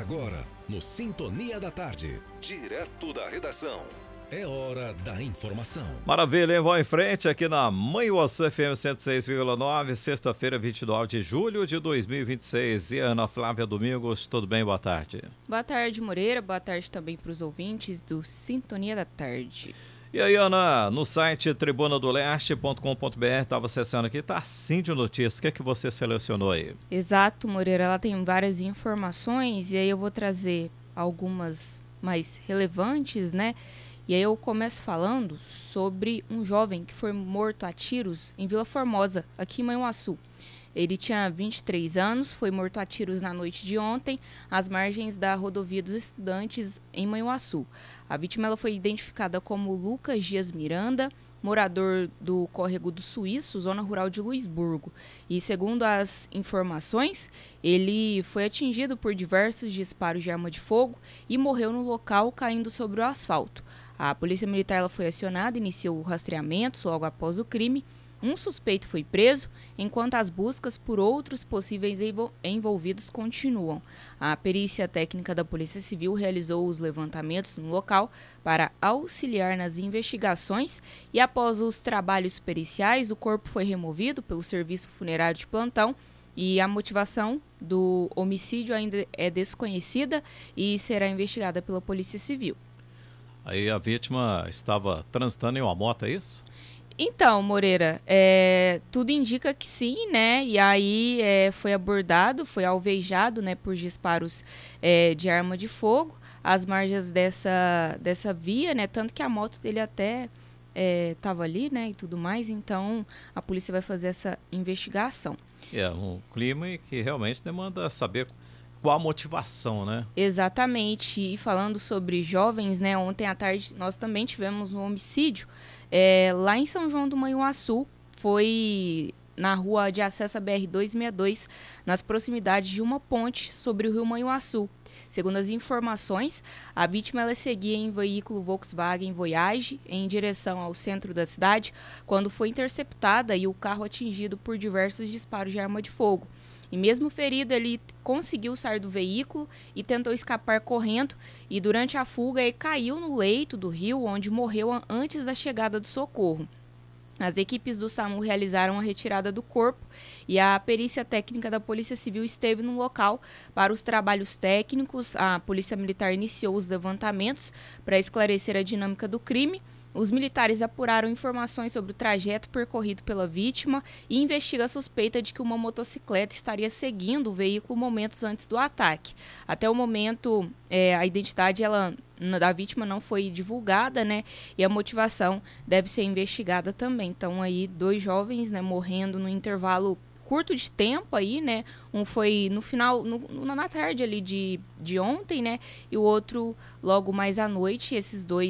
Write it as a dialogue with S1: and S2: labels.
S1: agora, no Sintonia da Tarde, direto da redação, é hora da informação.
S2: Maravilha, hein? Vamos em frente aqui na Manhuaçu FM 106,9, sexta-feira, 29 de julho de 2026. E Ana Flávia Domingos, tudo bem? Boa tarde.
S3: Boa tarde, Moreira. Boa tarde também para os ouvintes do Sintonia da Tarde.
S2: E aí, Ana, no site tribunadoleste.com.br, estava acessando aqui, tá assim de notícias. O que é que você selecionou aí?
S3: Exato, Moreira. Ela tem várias informações e aí eu vou trazer algumas mais relevantes, né? E aí eu começo falando sobre um jovem que foi morto a tiros em Vila Formosa, aqui em Manhuaçu. Ele tinha 23 anos, foi morto a tiros na noite de ontem, às margens da rodovia dos Estudantes, em Manhuaçu. A vítima ela foi identificada como Lucas Dias Miranda, morador do Córrego do Suíço, zona rural de Luisburgo. E segundo as informações, ele foi atingido por diversos disparos de arma de fogo e morreu no local caindo sobre o asfalto. A polícia militar ela foi acionada, iniciou o rastreamento logo após o crime. Um suspeito foi preso, enquanto as buscas por outros possíveis envolvidos continuam. A perícia técnica da Polícia Civil realizou os levantamentos no local para auxiliar nas investigações e, após os trabalhos periciais, o corpo foi removido pelo Serviço Funerário de Plantão e a motivação do homicídio ainda é desconhecida e será investigada pela Polícia Civil.
S2: Aí a vítima estava transitando em uma moto, é isso?
S3: Então, Moreira, tudo indica que sim, né? E aí foi abordado, foi alvejado, né, por disparos de arma de fogo às margens dessa via, né? Tanto que a moto dele até estava ali, né, e tudo mais. Então, a polícia vai fazer essa investigação.
S2: É um clima que realmente demanda saber qual a motivação, né?
S3: Exatamente. E falando sobre jovens, né? Ontem à tarde nós também tivemos um homicídio lá em São João do Manhuaçu. Foi na rua de acesso à BR-262, nas proximidades de uma ponte sobre o rio Manhuaçu. Segundo as informações, a vítima ela seguia em veículo Volkswagen Voyage em direção ao centro da cidade, quando foi interceptada e o carro atingido por diversos disparos de arma de fogo. E mesmo ferido, ele conseguiu sair do veículo e tentou escapar correndo. E durante a fuga, ele caiu no leito do rio, onde morreu antes da chegada do socorro. As equipes do SAMU realizaram a retirada do corpo e a perícia técnica da Polícia Civil esteve no local para os trabalhos técnicos. A Polícia Militar iniciou os levantamentos para esclarecer a dinâmica do crime. Os militares apuraram informações sobre o trajeto percorrido pela vítima e investigam a suspeita de que uma motocicleta estaria seguindo o veículo momentos antes do ataque. Até o momento, a identidade da vítima não foi divulgada, né? E a motivação deve ser investigada também. Então, aí, 2 jovens, né, morrendo no intervalo curto de tempo aí, né? Um foi no final, na tarde ali de ontem, né? E o outro logo mais à noite. Esses 2